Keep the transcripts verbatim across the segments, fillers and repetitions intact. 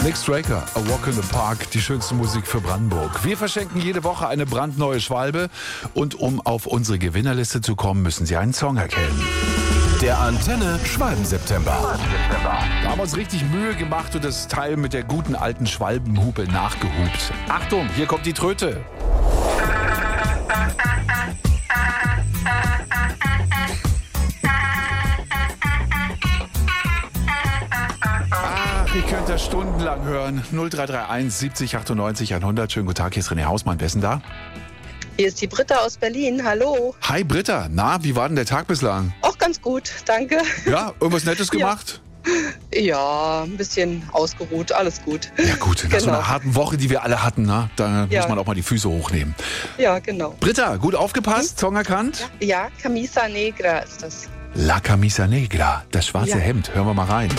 Nick Straker, A Walk in the Park, die schönste Musik für Brandenburg. Wir verschenken jede Woche eine brandneue Schwalbe und um auf unsere Gewinnerliste zu kommen, müssen Sie einen Song erkennen. Der Antenne Schwalben-September. Da haben wir uns richtig Mühe gemacht und das Teil mit der guten alten Schwalbenhupe nachgehupt. Achtung, hier kommt die Tröte. Ach, ich könnte das stundenlang hören. null drei drei eins siebzig achtundneunzig hundert. Schönen guten Tag, hier ist René Hausmann. Wer ist denn da? Hier ist die Britta aus Berlin. Hallo. Hi Britta, na, wie war denn der Tag bislang? Auch ganz gut, danke. Ja, irgendwas Nettes gemacht? Ja, ja, ein bisschen ausgeruht, alles gut. Ja gut, nach genau. so einer harten Woche, die wir alle hatten, na, da Ja. muss man auch mal die Füße hochnehmen. Ja, genau. Britta, gut aufgepasst, Song erkannt? Ja, Camisa Negra ist das. La Camisa Negra, das schwarze Ja. Hemd. Hören wir mal rein.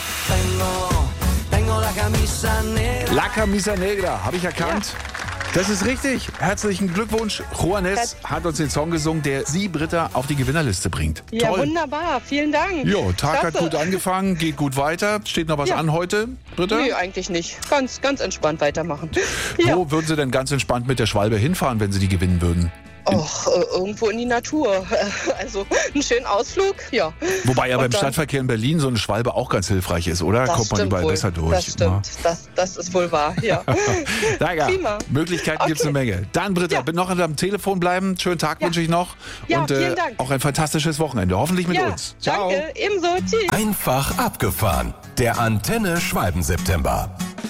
La Camisa Negra, habe ich erkannt? Das ist richtig. Herzlichen Glückwunsch. Juanes hat uns den Song gesungen, der Sie, Britta, auf die Gewinnerliste bringt. Ja, Toll. wunderbar. Vielen Dank. Jo, Tag hat Klasse. gut angefangen, geht gut weiter. Steht noch was Ja. an heute, Britta? Nee, eigentlich nicht. Ganz, ganz entspannt weitermachen. Ja. Wo würden Sie denn ganz entspannt mit der Schwalbe hinfahren, wenn Sie die gewinnen würden? Och, äh, irgendwo in die Natur. Also einen schönen Ausflug, ja. Wobei ja Und beim dann- Stadtverkehr in Berlin so eine Schwalbe auch ganz hilfreich ist, oder? Das Kommt man stimmt überall wohl. besser durch. Das stimmt. Das, das ist wohl wahr, ja. Danke. Prima. Möglichkeiten gibt es Okay. eine Menge. Dann, Britta, Ja. bitte noch am Telefon bleiben. Schönen Tag Ja. wünsche ich noch. Ja, Und äh, vielen Dank. auch ein fantastisches Wochenende. Hoffentlich mit Ja, uns. Ciao. danke. Ebenso. Tschüss. Einfach abgefahren. Der Antenne Schwalben-September.